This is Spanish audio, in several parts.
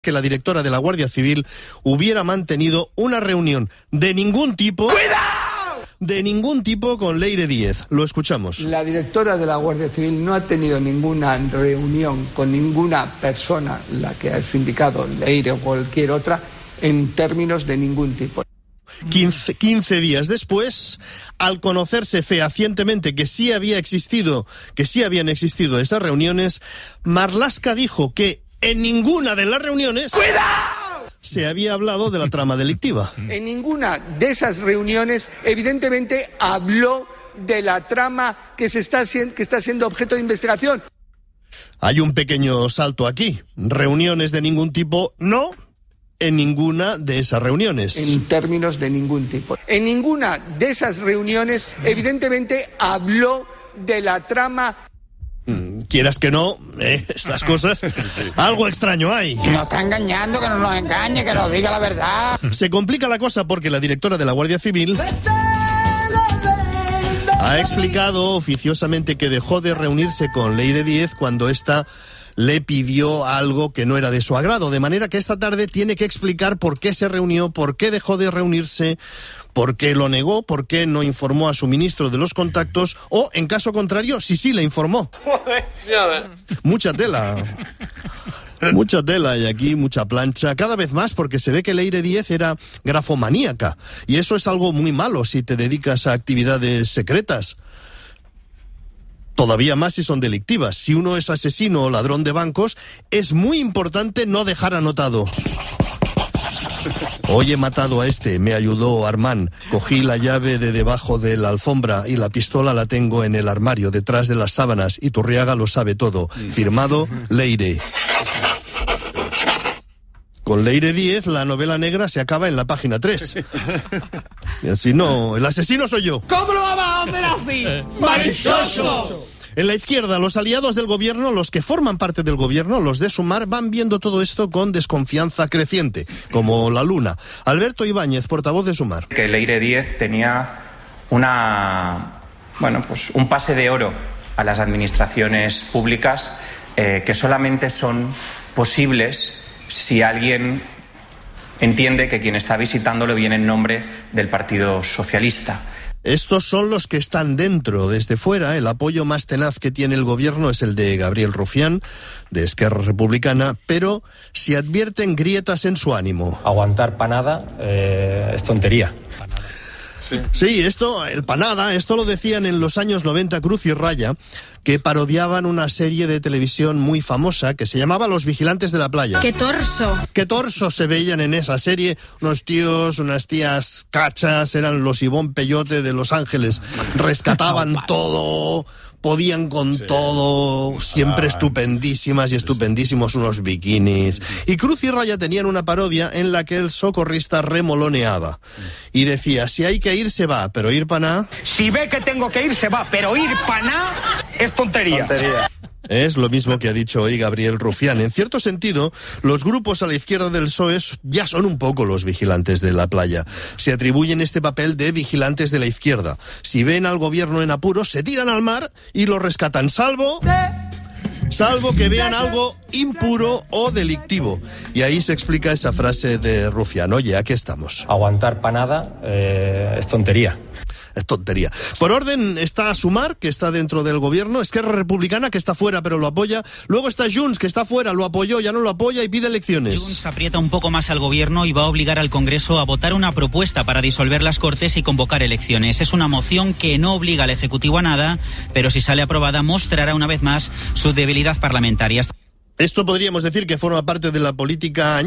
que la directora de la Guardia Civil hubiera mantenido una reunión de ningún tipo... ¡Cuidado! De ningún tipo con Leire Díez. Lo escuchamos. La directora de la Guardia Civil no ha tenido ninguna reunión con ninguna persona, la que has indicado, Leire o cualquier otra, en términos de ningún tipo. 15 días después, al conocerse fehacientemente que sí habían existido esas reuniones, Marlaska dijo que en ninguna de las reuniones se había hablado de la trama delictiva. En ninguna de esas reuniones, evidentemente, habló de la trama que está siendo objeto de investigación. Hay un pequeño salto aquí. Reuniones de ningún tipo, no. En ninguna de esas reuniones. En términos de ningún tipo. En ninguna de esas reuniones, evidentemente, habló de la trama. Quieras que no, estas cosas, sí. Algo extraño hay. Nos está engañando, que no nos engañe, que nos diga la verdad. Se complica la cosa porque la directora de la Guardia Civil ha explicado oficiosamente que dejó de reunirse con Leire Díez cuando ésta le pidió algo que no era de su agrado, de manera que esta tarde tiene que explicar por qué se reunió, por qué dejó de reunirse, por qué lo negó, por qué no informó a su ministro de los contactos o, en caso contrario, si sí le informó. Mucha tela. Mucha tela y aquí mucha plancha, cada vez más porque se ve que Leire Díez era grafomaníaca y eso es algo muy malo si te dedicas a actividades secretas. Todavía más si son delictivas. Si uno es asesino o ladrón de bancos, es muy importante no dejar anotado. Hoy he matado a este, me ayudó Armán. Cogí la llave de debajo de la alfombra y la pistola la tengo en el armario, detrás de las sábanas. Iturriaga lo sabe todo. Firmado, Leire. Con Leire Díez, la novela negra se acaba en la página 3. Y así no, el asesino soy yo. ¿Cómo lo vamos a hacer así? ¡Marichoso! En la izquierda, los aliados del gobierno, los que forman parte del gobierno, los de Sumar, van viendo todo esto con desconfianza creciente, como la luna. Alberto Ibáñez, portavoz de Sumar. Que Leire Díez tenía un pase de oro a las administraciones públicas que solamente son posibles si alguien entiende que quien está visitándolo viene en nombre del Partido Socialista. Estos son los que están dentro. Desde fuera, el apoyo más tenaz que tiene el gobierno es el de Gabriel Rufián, de Esquerra Republicana, pero se advierten grietas en su ánimo. Aguantar panada es tontería. Sí, esto lo decían en los años 90 Cruz y Raya, que parodiaban una serie de televisión muy famosa que se llamaba Los Vigilantes de la Playa. ¡Qué torso! ¡Qué torso se veían en esa serie! Unos tíos, unas tías cachas, eran los Ivón Peyote de Los Ángeles. Rescataban todo, podían con todo, siempre estupendísimas y estupendísimos unos bikinis. Y Cruz y Raya tenían una parodia en la que el socorrista remoloneaba y decía, si hay que ir, se va, pero ir pa' nada... Si ve que tengo que ir, se va, pero ir pa' nada es tontería. Es lo mismo que ha dicho hoy Gabriel Rufián. En cierto sentido, los grupos a la izquierda del PSOE ya son un poco los vigilantes de la playa. Se atribuyen este papel de vigilantes de la izquierda. Si ven al gobierno en apuros, se tiran al mar y lo rescatan, salvo que vean algo impuro o delictivo. Y ahí se explica esa frase de Rufián. Oye, aquí estamos. Aguantar panada es tontería. Es tontería. Por orden está Sumar, que está dentro del gobierno, Esquerra Republicana, que está fuera pero lo apoya, luego está Junts, que está fuera, lo apoyó, ya no lo apoya y pide elecciones. Junts aprieta un poco más al gobierno y va a obligar al Congreso a votar una propuesta para disolver las Cortes y convocar elecciones. Es una moción que no obliga al Ejecutivo a nada, pero si sale aprobada mostrará una vez más su debilidad parlamentaria. Esto podríamos decir que forma parte de la política...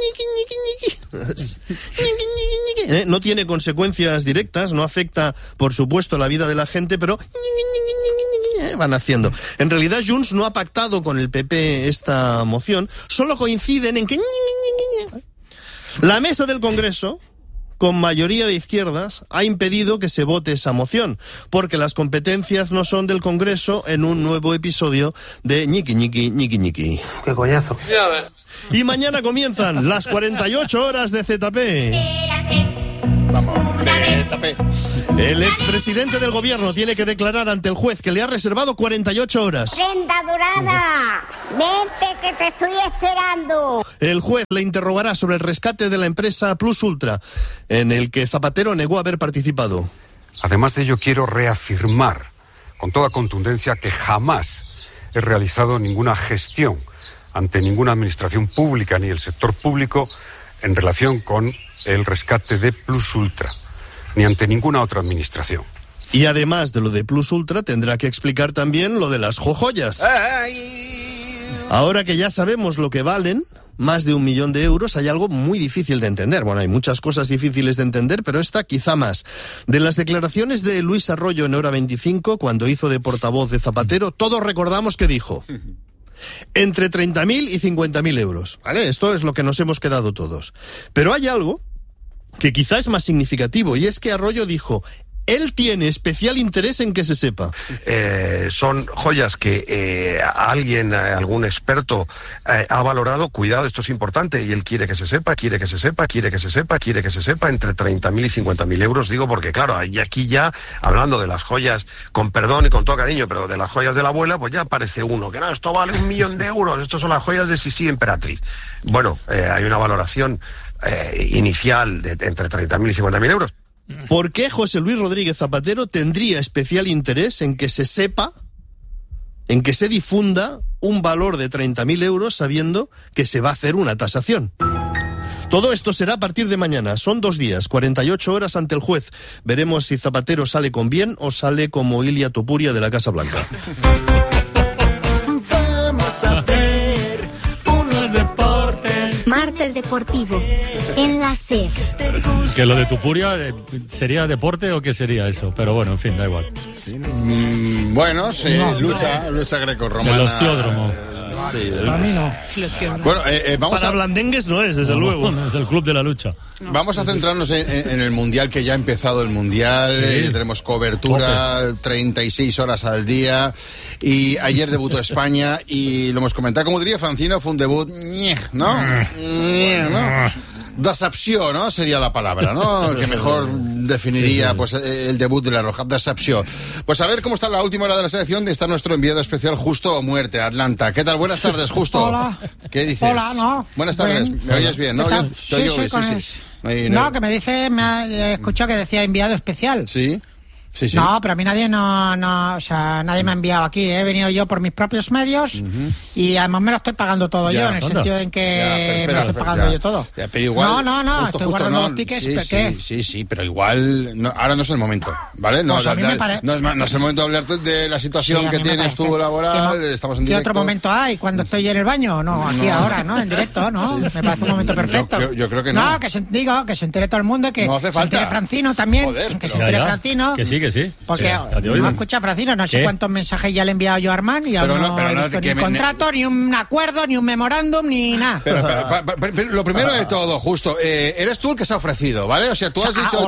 No tiene consecuencias directas, no afecta, por supuesto, la vida de la gente, pero van haciendo. En realidad, Junts no ha pactado con el PP esta moción, solo coinciden en que la mesa del Congreso, con mayoría de izquierdas, ha impedido que se vote esa moción, porque las competencias no son del Congreso en un nuevo episodio de ñiqui ñiqui ñiqui ñiqui. ¡Qué coñazo! Y mañana comienzan las 48 horas de ZP. Vamos, ZP. El expresidente del gobierno tiene que declarar ante el juez que le ha reservado 48 horas. Brenda Durada, vente que te estoy esperando. El juez le interrogará sobre el rescate de la empresa Plus Ultra, en el que Zapatero negó haber participado. Además de ello, quiero reafirmar con toda contundencia que jamás he realizado ninguna gestión ante ninguna administración pública ni el sector público en relación con el rescate de Plus Ultra, ni ante ninguna otra administración. Y además de lo de Plus Ultra, tendrá que explicar también lo de las joyas. Ahora que ya sabemos lo que valen, más de 1 millón de euros, hay algo muy difícil de entender. Bueno, hay muchas cosas difíciles de entender, pero esta quizá más. De las declaraciones de Luis Arroyo en Hora 25, cuando hizo de portavoz de Zapatero, todos recordamos que dijo: entre 30.000 y 50.000 euros. ¿Vale? Esto es lo que nos hemos quedado todos. Pero hay algo que quizá es más significativo, y es que Arroyo dijo: él tiene especial interés en que se sepa. Son joyas que algún experto ha valorado. Cuidado, esto es importante, y él quiere que se sepa, entre 30.000 y 50.000 euros, digo, porque claro, y aquí ya, hablando de las joyas, con perdón y con todo cariño, pero de las joyas de la abuela, pues ya aparece uno, que no, esto vale 1 millón de euros, estos son las joyas de Sisi Emperatriz. Bueno, hay una valoración inicial de entre 30.000 y 50.000 euros. ¿Por qué José Luis Rodríguez Zapatero tendría especial interés en que se sepa, en que se difunda un valor de 30.000 euros sabiendo que se va a hacer una tasación? Todo esto será a partir de mañana. Son 2 días, 48 horas ante el juez. Veremos si Zapatero sale con bien o sale como Ilia Topuria de la Casa Blanca. Vamos a ver unos deportes. Martes Deportivo, en la SER. Que lo de Tupuria, ¿sería deporte o qué sería eso? Pero bueno, en fin, da igual. Bueno, sí, lucha grecorromana. El ostiódromo. Sí, Para mí no. Bueno, vamos Para blandengues no es, desde luego. Es el club de la lucha. Vamos a centrarnos en el Mundial, que ya ha empezado el Mundial. Sí. Tenemos cobertura, 36 horas al día. Y ayer debutó España y lo hemos comentado. Como diría Francino, fue un debut, ¿no? Decepció, ¿no? Sería la palabra, ¿no? Que mejor definiría pues el debut de la Roja. Decepció. Pues a ver cómo está la última hora de la selección. Está nuestro enviado especial Justo o Muerte, Atlanta. ¿Qué tal? Buenas tardes, Justo. Hola. ¿Qué dices? Hola, ¿no? Buenas tardes. Bien. ¿Me oyes bien, no? Yo te oigo bien, sí. No, No, que me dice, me ha escuchado que decía enviado especial. Sí. Sí. No, pero a mí nadie nadie me ha enviado aquí. He venido yo por mis propios medios y además me lo estoy pagando todo yo, en el sentido en que me lo estoy pagando yo todo. Pero igual, no, estoy guardando los tickets. ¿Qué? Sí, pero igual ahora no es el momento, ¿vale? No, Pues a mí me no es el momento de hablarte de la situación que tienes tú laboral. Estamos en directo. ¿Qué otro momento hay? ¿Cuando estoy en el baño? No, aquí ahora, ¿no? En directo, ¿no? Sí. Me parece un momento perfecto. Yo creo que no. No, que se entere todo el mundo, que no hace falta. Se entere Francino también. Joder, que se entere Francino. Que sí. Porque no escucha Francino, no sé cuántos mensajes ya le he enviado yo a Armand y aún no he visto ni un contrato, ni un acuerdo, ni un memorándum, ni nada. Pero, lo primero de todo, Justo, eres tú el que se ha ofrecido, ¿vale? O sea, tú has dicho...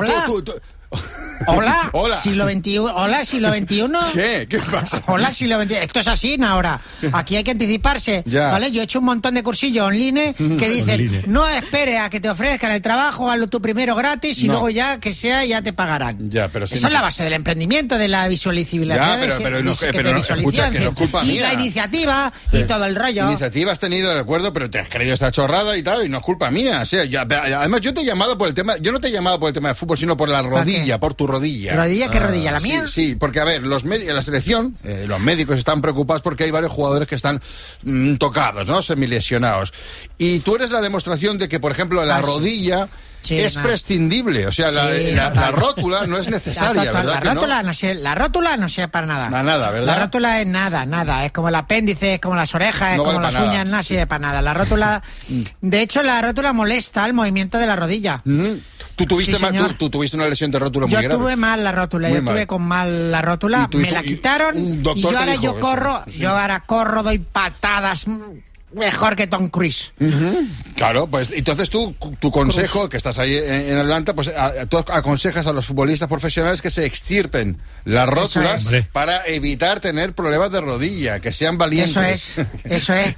Hola. Siglo XXI. Hola, siglo XXI. ¿Qué pasa? Hola, siglo XXI. Esto es así ahora. Aquí hay que anticiparse. Ya. ¿Vale? Yo he hecho un montón de cursillos online que dicen, no espere a que te ofrezcan el trabajo, hazlo tú primero gratis y luego ya que sea, ya te pagarán. Ya, pero esa es la base del emprendimiento, de la visualización. Escucha, que no es culpa mía. Y la iniciativa y todo el rollo. Iniciativa has tenido, de acuerdo, pero te has creído esta chorrada y tal, y no es culpa mía. O sea, además, yo te he llamado por el tema, yo no te he llamado por el tema de fútbol, sino por la rodilla, por tu rodilla. ¿Rodilla? ¿Qué rodilla? ¿La mía? Sí, porque a ver, en la selección, los médicos están preocupados porque hay varios jugadores que están tocados, ¿no? Semilesionados. Y tú eres la demostración de que, por ejemplo, la rodilla... Sí, es prescindible, o sea, la rótula no es necesaria, ¿verdad? La rótula no sirve para nada. Nada, ¿verdad? La rótula es nada. Es como el apéndice, es como las orejas, es como las uñas, no sirve para nada. La rótula, de hecho, la rótula molesta el movimiento de la rodilla. ¿Tú tuviste una lesión de rótula muy grave? Yo tuve mal la rótula, tuve con mal la rótula, me la quitaron y yo ahora corro, doy patadas mejor que Tom Cruise. Claro, pues entonces tu consejo, que estás ahí en Atlanta, pues tú aconsejas a los futbolistas profesionales que se extirpen las rótulas para evitar tener problemas de rodilla, que sean valientes. Eso es.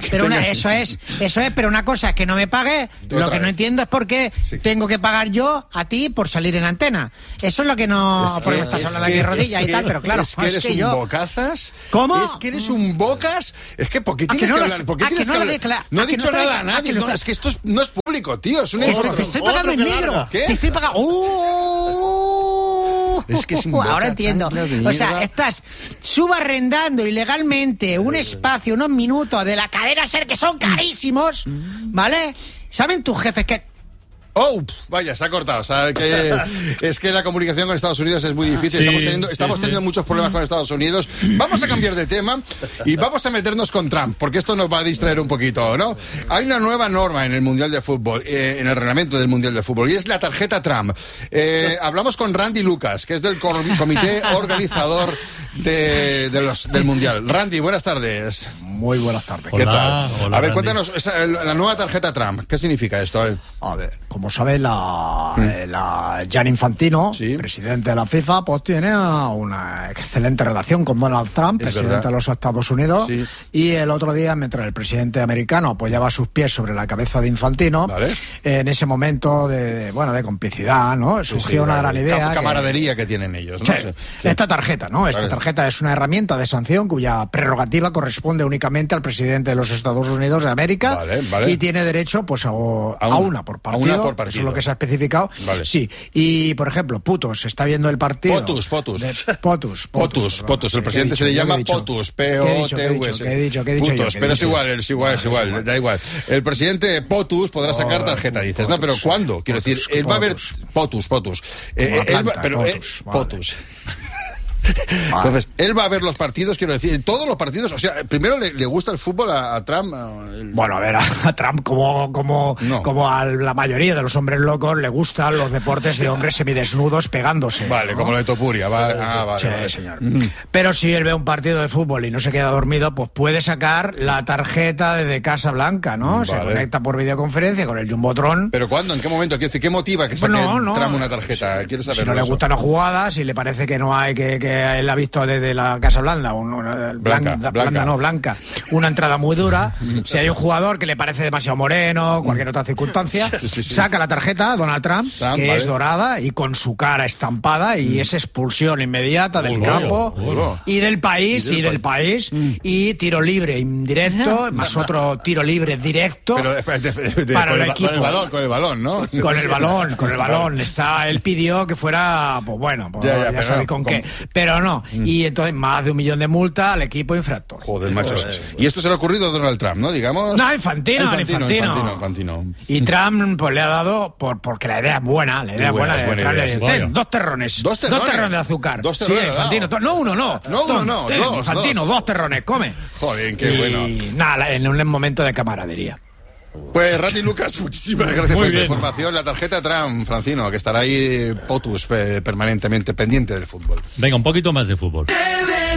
Pero una cosa es que no me pague, lo que no entiendo es por qué tengo que pagar yo a ti por salir en antena. Eso es lo que no... Porque estás hablando aquí de rodilla y tal, pero claro... Es que eres un bocazas. ¿Cómo? Es que eres un bocas. Es que, ¿por qué tienes que hablar? ¿Por qué tienes que hablar? No he dicho nada a nadie. No, es que esto no es público, tío. Es una información. Te estoy pagando en negro. ¿Qué? Te estoy pagando... Es que es un ahora entiendo. O sea, estás subarrendando ilegalmente un espacio, unos minutos de la cadena SER que son carísimos, ¿vale? ¿Saben tus jefes que... Oh, vaya, se ha cortado. O sea, es que la comunicación con Estados Unidos es muy difícil. Estamos teniendo muchos problemas con Estados Unidos. Vamos a cambiar de tema y vamos a meternos con Trump, porque esto nos va a distraer un poquito, ¿no? Hay una nueva norma en el Mundial de Fútbol, en el reglamento del Mundial de Fútbol, y es la tarjeta Trump. Hablamos con Randy Lucas, que es del comité organizador del Mundial. Randy, buenas tardes. Muy buenas tardes. ¿Qué tal? Hola, a ver, Randy. cuéntanos, la nueva tarjeta Trump, ¿qué significa esto? A ver, como sabes, la Gianni Infantino, presidente de la FIFA, pues tiene una excelente relación con Donald Trump, presidente de los Estados Unidos, y el otro día, mientras el presidente americano apoyaba sus pies sobre la cabeza de Infantino, en ese momento de complicidad, ¿no? Surgió una gran idea. Camaradería que tienen ellos, ¿no? Esta tarjeta, ¿no? Esta tarjeta es una herramienta de sanción cuya prerrogativa corresponde únicamente al presidente de los Estados Unidos de América y tiene derecho pues a una por partido. Eso es lo que se ha especificado. Sí. Y, por ejemplo, Putos, se está viendo el partido. Potus. El presidente se le llama Potus. P-O-T-U-S. ¿Qué he dicho? Putos, pero es igual. Da igual. El presidente Potus podrá sacar tarjeta, dices. No, pero ¿cuándo? Quiero decir, él va a ver Potus. Potus. Entonces, él va a ver los partidos, quiero decir, todos los partidos. O sea, primero le gusta el fútbol a Trump. Bueno, a ver, a Trump como a la mayoría de los hombres locos le gustan los deportes de hombres semidesnudos pegándose. Vale, ¿no? Como lo de Topuria. Vale. Señor. Pero si él ve un partido de fútbol y no se queda dormido, pues puede sacar la tarjeta desde Casa Blanca, ¿no? Se conecta por videoconferencia con el Jumbotron. ¿Pero cuándo? ¿En qué momento? Quiero decir, ¿qué motiva que saque Trump una tarjeta? Quiero saber. Si no le gustan las jugadas, si le parece que no hay que él ha visto desde la Casa Blanca, blanca, una entrada muy dura. Si hay un jugador que le parece demasiado moreno, cualquier otra circunstancia, saca la tarjeta Donald Trump, que es dorada y con su cara estampada, y es expulsión inmediata del campo y del país, y tiro libre indirecto, más otro tiro libre directo para el equipo. Con el balón, ¿no? Con el balón. Él pidió que fuera, pues bueno, ya sabéis con qué. Pero no. Y entonces más de 1 millón de multa al equipo infractor. Joder, macho. Y esto se le ha ocurrido a Donald Trump, ¿no? Digamos. No, Infantino. Y Trump pues le ha dado porque la idea es buena. La idea es buena. Dos terrones de azúcar. Sí, Infantino. No uno, no. Dos. Infantino, 2 terrones, come. Joder, qué bueno. Y nada, en un momento de camaradería. Pues Randy Lucas, muchísimas gracias por esta información. La tarjeta Trump, Francino, que estará ahí Potus permanentemente pendiente del fútbol. Venga, un poquito más de fútbol.